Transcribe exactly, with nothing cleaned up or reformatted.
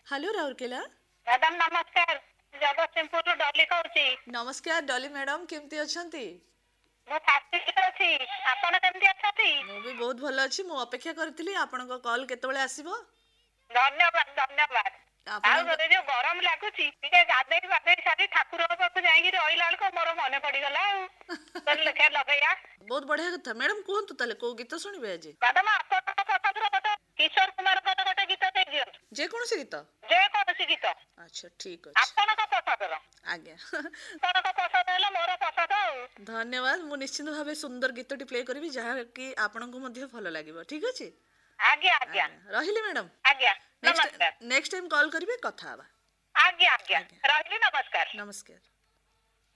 Hello Rourkela. Madam नमस्कार। जगतसिंहपुर डॉली कहूची। नमस्कार Dolly madam, केमती अछंती? मो फास्टिक अछि। आपण केमती अछंती? मु भी बहुत भलो अछि। मु अपेक्षा करथिली आपनको कॉल केतेबेले आसीबो। धन्यवाद धन्यवाद। आउ आपनको जो गरम लागुची टिके गाधेई गाधेई सारी ठाकुर पाखु जाईकी रहिला बेलको मोर मने पड़ी गला तो लेखे लगैया। बहुत बढ़िया कथा मैडम, कहतु ताले को गीत सुनिबे आज? मैडम आपण पसंद रो गोटे किशोर कुमार को गोटे गीत दे दियो। जे कोनसी गीत? जे कोनसी गीत। अच्छा ठीक अछि। आपण को पसंद रो। आज्ञा। आपण को पसंद हैला मोर पसंद हो। धन्यवाद। मु निश्चित भाबे सुंदर गीतटी प्ले करबी जहा कि आपनको मध्ये भलो लागिबो। ठीक अछि? आज्ञा आज्ञा। रहिली मैडम। आज्ञा नमस्कार। नेक्स्ट टाइम कॉल करिवे कथा हबा। आज्ञा आज्ञा। रहिली नमस्कार। नमस्कार।